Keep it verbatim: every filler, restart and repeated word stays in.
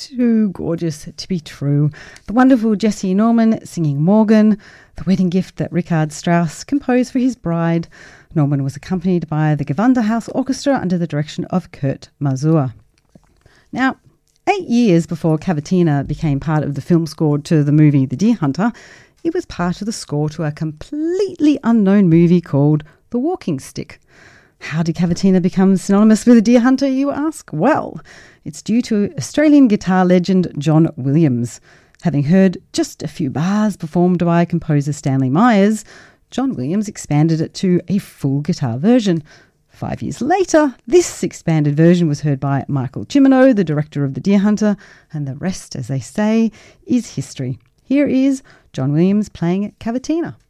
too gorgeous to be true. The wonderful Jesse Norman singing Morgan, the wedding gift that Richard Strauss composed for his bride. Norman was accompanied by the Gewandhaus Orchestra under the direction of Kurt Masur. Now, eight years before Cavatina became part of the film score to the movie The Deer Hunter, it was part of the score to a completely unknown movie called The Walking Stick. How did Cavatina become synonymous with The Deer Hunter, you ask? Well, it's due to Australian guitar legend John Williams. Having heard just a few bars performed by composer Stanley Myers, John Williams expanded it to a full guitar version. Five years later, this expanded version was heard by Michael Cimino, the director of The Deer Hunter, and the rest, as they say, is history. Here is John Williams playing Cavatina.